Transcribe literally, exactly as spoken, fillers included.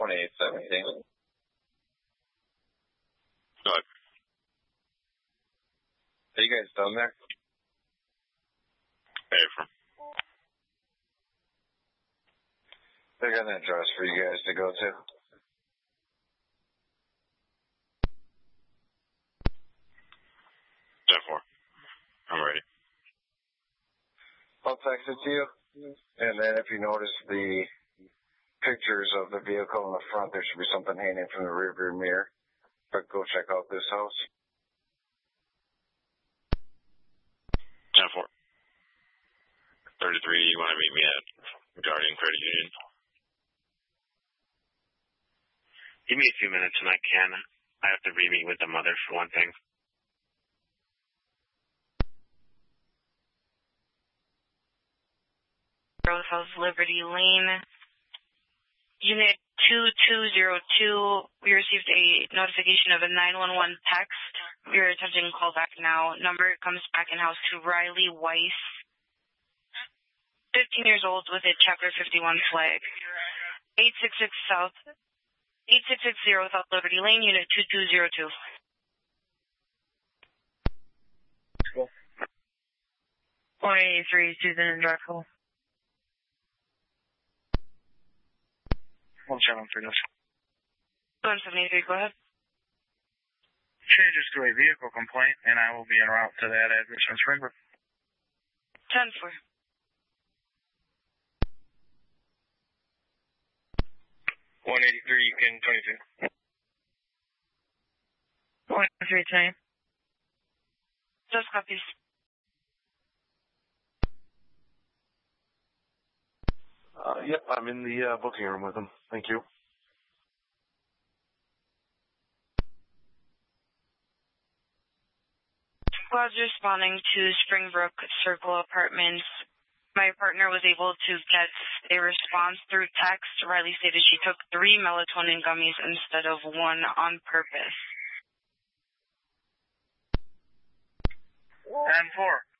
twenty-eight seventeen. Go ahead. Are you guys done there? Hey, from. They got an address for you guys to go to. ten four. I'm ready. I'll text it to you. And then if you notice the pictures of the vehicle in the front, there should be something hanging from the rearview mirror. But go check out this house. ten four. thirty-three, you want to meet me at Guardian Credit Union? Give me a few minutes and I can. I have to re-meet with the mother for one thing. Rose House, Liberty Lane. Unit two two zero two, we received a notification of a nine one one text. We are attempting to call back now. Number comes back in house to Riley Weiss, fifteen years old with a Chapter fifty-one flag. eight six six South, eight six six zero South Liberty Lane, Unit two two zero two. Cool. one eighty-three, Susan and Drexel. one seven three, this. one seventy-three, go ahead. Changes to a vehicle complaint, and I will be en route to that address in Springbrook. ten four. one eighty-three, you can twenty-two. one three two. Just copies. Uh, yep, I'm in the uh, booking room with him. Thank you. Squad's responding to Springbrook Circle Apartments. My partner was able to get a response through text. Riley stated she took three melatonin gummies instead of one on purpose. ten four.